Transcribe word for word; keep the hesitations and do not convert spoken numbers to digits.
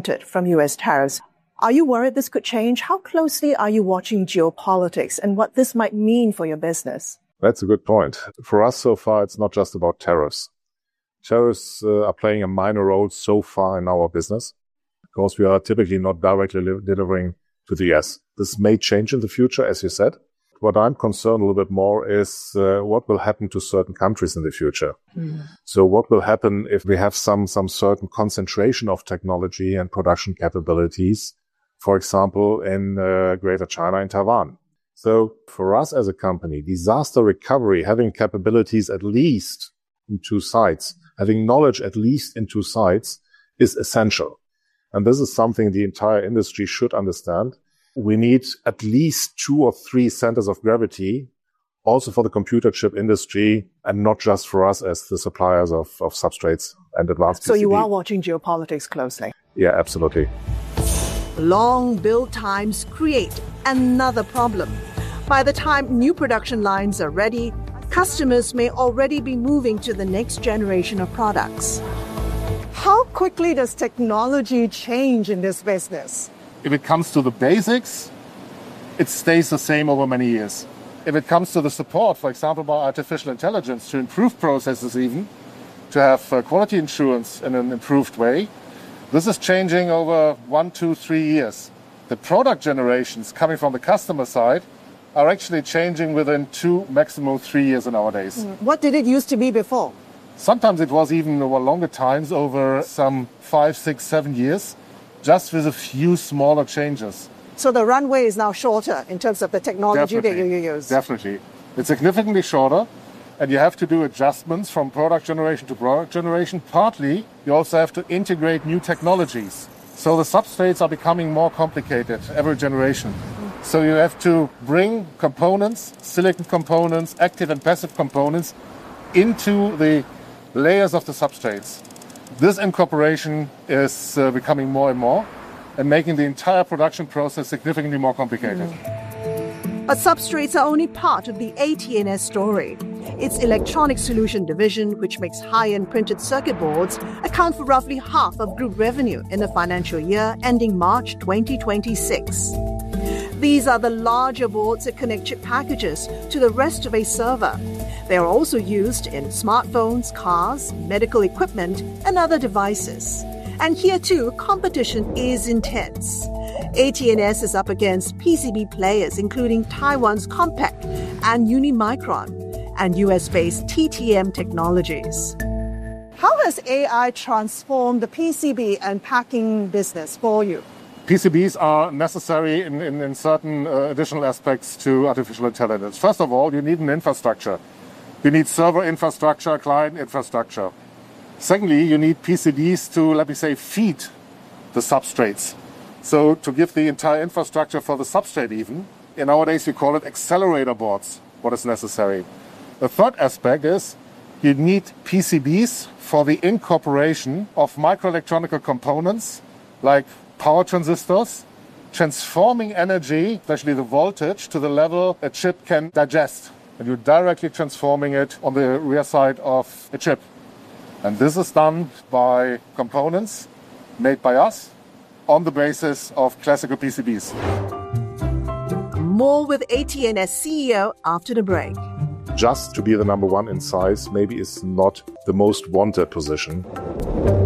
exempted from U S tariffs. Are you worried this could change? How closely are you watching geopolitics and what this might mean for your business? That's a good point. For us so far, it's not just about tariffs. Tariffs uh, are playing a minor role so far in our business because we are typically not directly li- delivering to the U S. This may change in the future, as you said. What I'm concerned a little bit more is uh, what will happen to certain countries in the future. Mm. So what will happen if we have some, some certain concentration of technology and production capabilities, for example, in uh, Greater China and Taiwan. So for us as a company, disaster recovery, having capabilities at least in two sites, having knowledge at least in two sites is essential. And this is something the entire industry should understand. We need at least two or three centers of gravity also for the computer chip industry and not just for us as the suppliers of, of substrates and advanced So P C B. You are watching geopolitics closely? Yeah, absolutely. Long build times create another problem. By the time new production lines are ready, customers may already be moving to the next generation of products. How quickly does technology change in this business? If it comes to the basics, it stays the same over many years. If it comes to the support, for example, by artificial intelligence to improve processes even, to have uh, quality assurance in an improved way, this is changing over one, two, three years. The product generations coming from the customer side are actually changing within two, maximum three years nowadays. What did it used to be before? Sometimes it was even over longer times, over some five, six, seven years, just with a few smaller changes. So the runway is now shorter in terms of the technology Definitely. that you use? Definitely. It's significantly shorter, and you have to do adjustments from product generation to product generation. Partly, you also have to integrate new technologies. So the substrates are becoming more complicated every generation. So you have to bring components, silicon components, active and passive components, into the layers of the substrates. This incorporation is uh, becoming more and more and making the entire production process significantly more complicated. Mm. But substrates are only part of the A T N S story. Its Electronic Solution division, which makes high-end printed circuit boards, account for roughly half of group revenue in the financial year ending March twenty twenty-six. These are the larger boards that connect chip packages to the rest of a server. They are also used in smartphones, cars, medical equipment, and other devices. And here too, competition is intense. A T N S is up against P C B players including Taiwan's Compaq and Unimicron, and U S-based T T M Technologies. How has A I transformed the P C B and packing business for you? P C Bs are necessary in, in, in certain uh, additional aspects to artificial intelligence. First of all, you need an infrastructure. You need server infrastructure, client infrastructure. Secondly, you need P C Bs to, let me say, feed the substrates. So to give the entire infrastructure for the substrate even, and nowadays we call it accelerator boards, what is necessary. The third aspect is you need P C Bs for the incorporation of microelectronic components like power transistors, transforming energy, especially the voltage, to the level a chip can digest. And you're directly transforming it on the rear side of a chip. And this is done by components made by us on the basis of classical P C Bs. More with A T N S C E O after the break. Just to be the number one in size maybe is not the most wanted position.